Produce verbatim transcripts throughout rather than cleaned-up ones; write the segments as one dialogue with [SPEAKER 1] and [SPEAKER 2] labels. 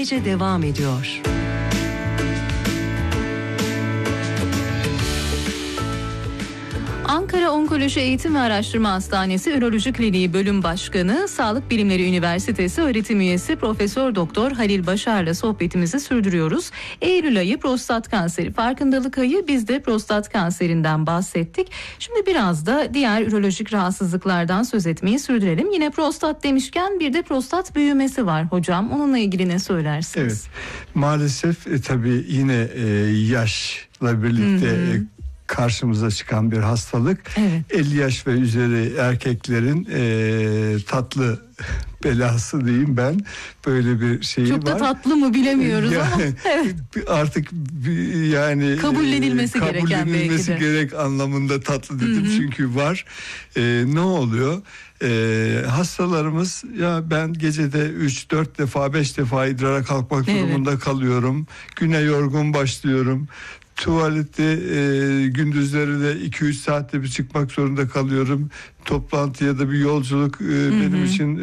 [SPEAKER 1] gece devam ediyor.
[SPEAKER 2] Ankara Onkoloji Eğitim ve Araştırma Hastanesi Üroloji Kliniği Bölüm Başkanı, Sağlık Bilimleri Üniversitesi öğretim üyesi Profesör Doktor Halil Başar'la sohbetimizi sürdürüyoruz. Eylül ayı prostat kanseri farkındalık ayı, biz de prostat kanserinden bahsettik. Şimdi biraz da diğer ürolojik rahatsızlıklardan söz etmeyi sürdürelim. Yine prostat demişken bir de prostat büyümesi var hocam. Onunla ilgili ne söylersiniz?
[SPEAKER 3] Evet, maalesef e, tabii yine e, yaşla birlikte e, karşımıza çıkan bir hastalık.
[SPEAKER 2] Evet.
[SPEAKER 3] elli yaş ve üzeri erkeklerin e, tatlı belası diyeyim ben, böyle bir şeyi var.
[SPEAKER 2] Çok da tatlı mı bilemiyoruz
[SPEAKER 3] yani,
[SPEAKER 2] ama evet.
[SPEAKER 3] Artık yani
[SPEAKER 2] kabullenilmesi,
[SPEAKER 3] e,
[SPEAKER 2] gereken
[SPEAKER 3] kabullenilmesi
[SPEAKER 2] belki de. gerek
[SPEAKER 3] anlamında tatlı dedim. Hı-hı. Çünkü var. E, ne oluyor? E, hastalarımız, ya ben gecede üç dört defa beş defa idrara kalkmak evet. durumunda kalıyorum. Güne yorgun başlıyorum. Tuvalette e, gündüzleri de iki üç saatte bir çıkmak zorunda kalıyorum. Toplantı ya da bir yolculuk e, benim hı hı. için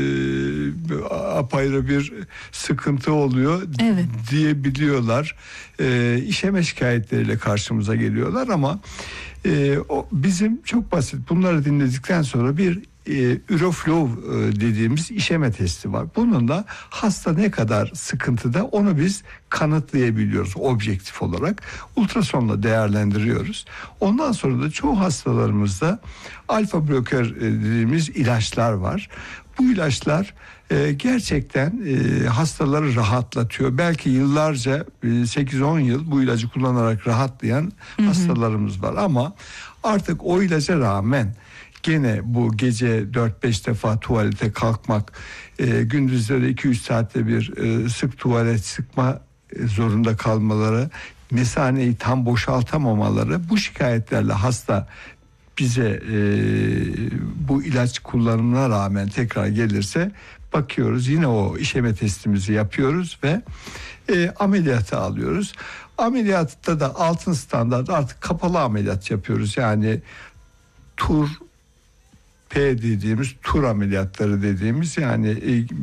[SPEAKER 3] e, apayrı bir sıkıntı oluyor evet. diyebiliyorlar. E, işeme şikayetleriyle karşımıza geliyorlar ama e, o bizim çok basit. Bunları dinledikten sonra bir e, Üroflow e, dediğimiz işeme testi var. Bunun da hasta ne kadar sıkıntıda onu biz kanıtlayabiliyoruz objektif olarak. Ultrasonla değerlendiriyoruz. Ondan sonra da çoğu hastalarımızda alfa blokör e, dediğimiz ilaçlar var. Bu ilaçlar e, gerçekten e, hastaları rahatlatıyor. Belki yıllarca e, sekiz on yıl bu ilacı kullanarak rahatlayan hı hı. hastalarımız var ama artık o ilaca rağmen gene bu gece dört beş defa tuvalete kalkmak, e, gündüzleri iki üç saatte bir e, sık tuvalet sıkma e, zorunda kalmaları, mesaneyi tam boşaltamamaları, bu şikayetlerle hasta bize e, bu ilaç kullanımına rağmen tekrar gelirse bakıyoruz, yine o işeme testimizi yapıyoruz ve e, ameliyata alıyoruz. Ameliyatta da altın standart artık kapalı ameliyat yapıyoruz. Yani tur P dediğimiz tur ameliyatları dediğimiz, yani e, e,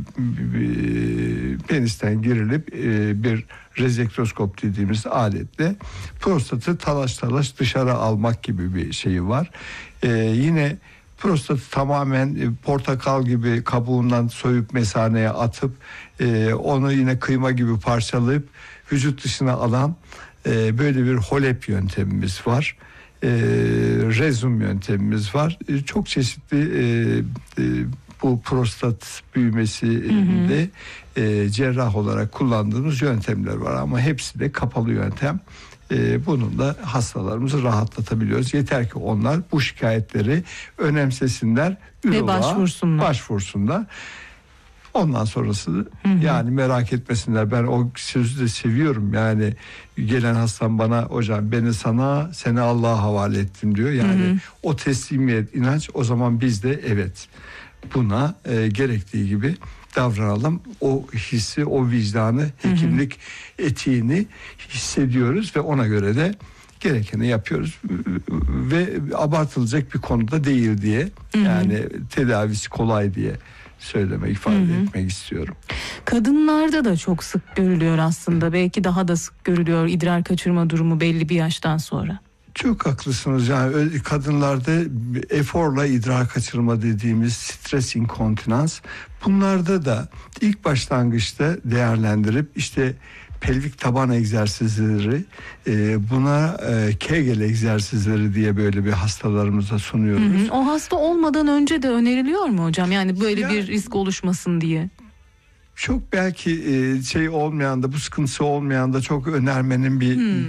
[SPEAKER 3] penisten girilip e, bir rezektoskop dediğimiz aletle prostatı talaş talaş dışarı almak gibi bir şeyi var. E, yine prostatı tamamen e, portakal gibi kabuğundan soyup mesaneye atıp e, onu yine kıyma gibi parçalayıp vücut dışına alan e, böyle bir HOLEP yöntemimiz var. E, rezum yöntemimiz var. E, çok çeşitli e, e, bu prostat büyümesinde e, cerrah olarak kullandığımız yöntemler var ama hepsi de kapalı yöntem. E, bununla hastalarımızı rahatlatabiliyoruz. Yeter ki onlar bu şikayetleri önemsesinler
[SPEAKER 2] ve başvursunlar.
[SPEAKER 3] başvursunlar. Ondan sonrası hı hı. yani merak etmesinler. Ben o sözü de seviyorum. Yani gelen hastam bana, hocam beni sana, seni Allah'a havale ettim diyor. Yani hı hı. o teslimiyet, inanç, o zaman biz de evet buna e, gerektiği gibi davranalım. O hissi, o vicdanı, hekimlik hı hı. etiğini hissediyoruz ve ona göre de gerekeni yapıyoruz ve abartılacak bir konuda değil diye, hı hı. yani tedavisi kolay diye söyleme, ifade hı hı. etmek istiyorum.
[SPEAKER 2] Kadınlarda da çok sık görülüyor aslında. Belki daha da sık görülüyor idrar kaçırma durumu belli bir yaştan sonra.
[SPEAKER 3] Çok haklısınız. Yani kadınlarda eforla idrar kaçırma dediğimiz stres inkontinans, bunlarda da ilk başlangıçta değerlendirip işte pelvik taban egzersizleri, buna Kegel egzersizleri diye böyle bir hastalarımıza sunuyoruz. Hı hı.
[SPEAKER 2] O hasta olmadan önce de öneriliyor mu hocam? Yani böyle ya, bir risk oluşmasın diye.
[SPEAKER 3] Çok belki şey olmayan da, bu sıkıntısı olmayan da çok önermenin bir hmm.